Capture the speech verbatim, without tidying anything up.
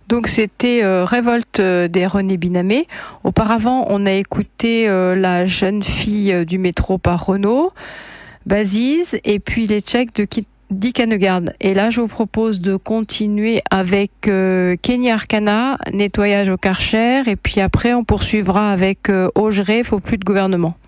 Donc c'était euh, Révolte euh, des René Binamé. Auparavant, on a écouté euh, La jeune fille euh, du métro par Renaud, Baziz et puis les Tchèques de Ki- Dick Hanegard. Et là, je vous propose de continuer avec euh, Kenny Arcana, Nettoyage au Karcher, et puis après, on poursuivra avec euh, Augeret, Faut plus de gouvernement.